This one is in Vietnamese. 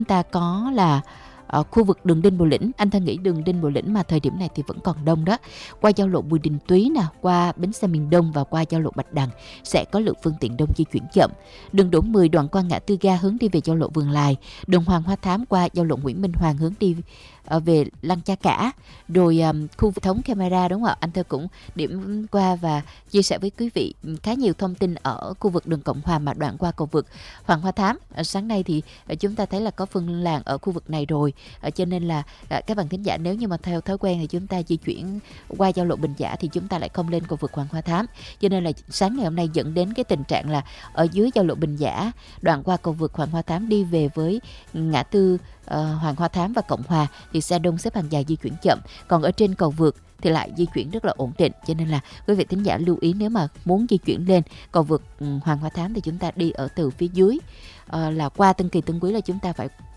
Chúng ta có là khu vực đường Đinh Bộ Lĩnh. Anh Thân nghĩ đường Đinh Bộ Lĩnh mà thời điểm này thì vẫn còn đông đó. Qua giao lộ Bùi Đình Túy nè, qua bến xe miền Đông và qua giao lộ Bạch Đằng sẽ có lượng phương tiện đông di chuyển chậm. Đường Đỗ Mười đoạn qua ngã tư ga hướng đi về giao lộ Vườn Lài. Đường Hoàng Hoa Thám qua giao lộ Nguyễn Minh Hoàng hướng đi về Lăng Cha Cả. Rồi khu vực thống camera, đúng không ạ? Anh Thơ cũng điểm qua và chia sẻ với quý vị khá nhiều thông tin ở khu vực đường Cộng Hòa mà đoạn qua cầu vượt Hoàng Hoa Thám. Sáng nay thì chúng ta thấy là có phân làn ở khu vực này rồi, cho nên là các bạn thính giả nếu như mà theo thói quen thì chúng ta di chuyển qua giao lộ Bình Giả thì chúng ta lại không lên cầu vượt Hoàng Hoa Thám, cho nên là sáng ngày hôm nay dẫn đến cái tình trạng là ở dưới giao lộ Bình Giả đoạn qua cầu vượt Hoàng Hoa Thám đi về với ngã tư Hoàng Hoa Thám và Cộng Hòa thì xe đông xếp hàng dài di chuyển chậm, còn ở trên cầu vượt thì lại di chuyển rất là ổn định. Cho nên là quý vị thính giả lưu ý, nếu mà muốn di chuyển lên cầu vượt Hoàng Hoa Thám thì chúng ta đi ở từ phía dưới là qua Tân Kỳ Tân Quý là chúng ta phải